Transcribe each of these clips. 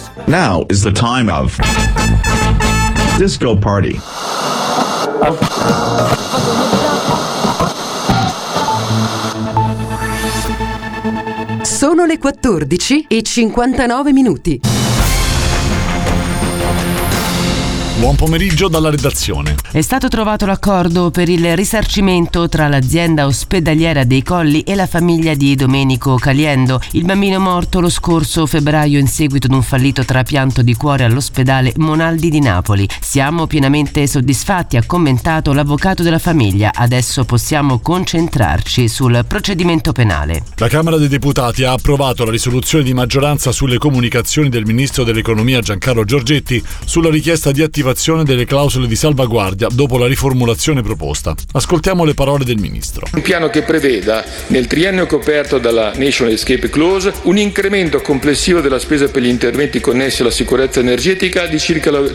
Now is the time of Disco Party. Sono le 14:59. Buon pomeriggio dalla redazione. È stato trovato l'accordo per il risarcimento tra l'azienda ospedaliera dei Colli e la famiglia di Domenico Caliendo, il bambino morto lo scorso febbraio in seguito ad un fallito trapianto di cuore all'ospedale Monaldi di Napoli. Siamo pienamente soddisfatti, ha commentato l'avvocato della famiglia. Adesso possiamo concentrarci sul procedimento penale. La Camera dei Deputati ha approvato la risoluzione di maggioranza sulle comunicazioni del ministro dell'Economia Giancarlo Giorgetti sulla richiesta di attivazione delle clausole di salvaguardia dopo la riformulazione proposta. Ascoltiamo le parole del ministro. Un piano che preveda, nel triennio coperto dalla National Escape Clause, un incremento complessivo della spesa per gli interventi connessi alla sicurezza energetica di circa lo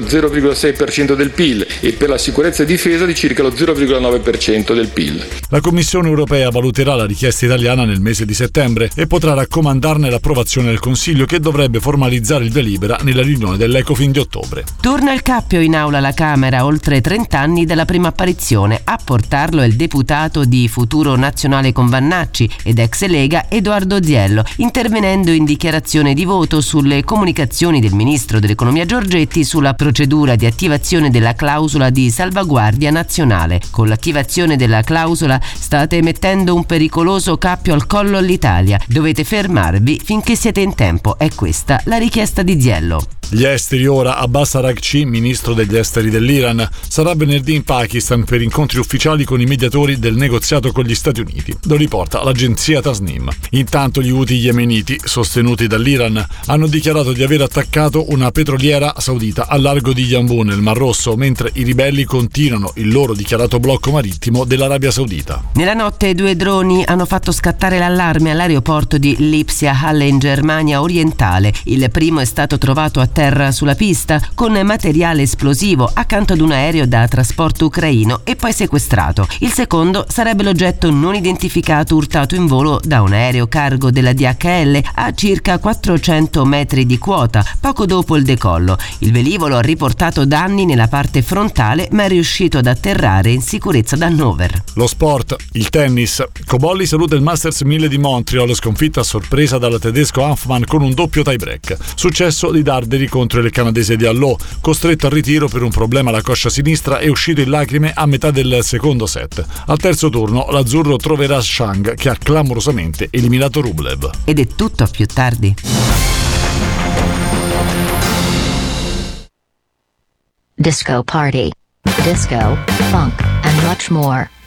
0,6% del PIL e per la sicurezza e difesa di circa lo 0,9% del PIL. La Commissione europea valuterà la richiesta italiana nel mese di settembre e potrà raccomandarne l'approvazione del Consiglio, che dovrebbe formalizzare il via libera nella riunione dell'Ecofin di ottobre. Torna il cappio in aula alla Camera, oltre 30 anni dalla prima apparizione. A portarlo è il deputato di Futuro Nazionale con Vannacci ed ex Lega Edoardo Ziello, intervenendo in dichiarazione di voto sulle comunicazioni del ministro dell'Economia Giorgetti sulla procedura di attivazione della clausola di salvaguardia nazionale. Con l'attivazione della clausola state mettendo un pericoloso cappio al collo all'Italia. Dovete fermarvi finché siete in tempo. È questa la richiesta di Ziello. Gli esteri ora. Abbas Araghchi, ministro degli esteri dell'Iran, sarà venerdì in Pakistan per incontri ufficiali con i mediatori del negoziato con gli Stati Uniti. Lo riporta l'agenzia Tasnim. Intanto gli Houthi yemeniti, sostenuti dall'Iran, hanno dichiarato di aver attaccato una petroliera saudita al largo di Yanbu nel Mar Rosso, mentre i ribelli continuano il loro dichiarato blocco marittimo dell'Arabia Saudita. Nella notte 2 droni hanno fatto scattare l'allarme all'aeroporto di Lipsia Halle in Germania orientale. Il primo è stato trovato a terra sulla pista con materiale esplosivo accanto ad un aereo da trasporto ucraino e poi sequestrato. Il secondo sarebbe l'oggetto non identificato urtato in volo da un aereo cargo della DHL a circa 400 metri di quota poco dopo il decollo. Il velivolo ha riportato danni nella parte frontale, ma è riuscito ad atterrare in sicurezza ad Hannover. Lo sport, il tennis. Cobolli saluta il Masters 1000 di Montreal, sconfitta a sorpresa dal tedesco Hanfmann con un doppio tie-break. Successo di Darderi contro il canadese di Allò, costretto al ritiro per un problema alla coscia sinistra, è uscito in lacrime a metà del secondo set. Al terzo turno l'azzurro troverà Shang, che ha clamorosamente eliminato Rublev. Ed è tutto, a più tardi. Disco Party. Disco, funk, and much more.